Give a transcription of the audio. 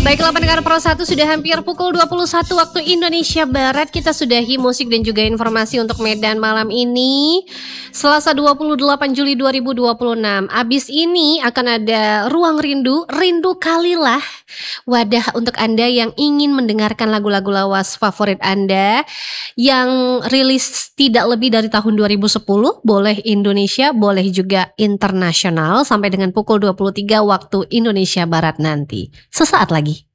Baiklah pendengar Pro 1, sudah hampir pukul 21 waktu Indonesia Barat. Kita sudahi musik dan juga informasi untuk Medan malam ini, Selasa 28 Juli 2026. Abis ini akan ada Ruang Rindu, Rindu Kalilah, wadah untuk Anda yang ingin mendengarkan lagu-lagu lawas favorit Anda yang rilis tidak lebih dari tahun 2010. Boleh Indonesia, boleh juga internasional, sampai dengan pukul 23 waktu Indonesia Barat nanti. Sesaat lagi.